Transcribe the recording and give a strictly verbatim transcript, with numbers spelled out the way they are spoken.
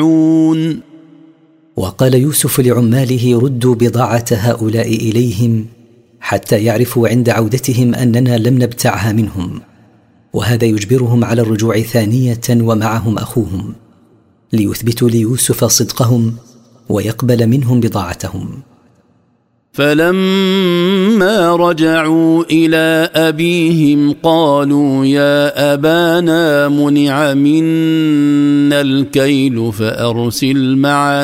وقال يوسف لعماله ردوا بضاعة هؤلاء إليهم حتى يعرفوا عند عودتهم أننا لم نبتعها منهم، وهذا يجبرهم على الرجوع ثانية ومعهم أخوهم ليثبتوا ليوسف صدقهم ويقبل منهم بضاعتهم. فلما رجعوا إلى أبيهم قالوا يا أبانا منع منا الكيل فأرسل معنا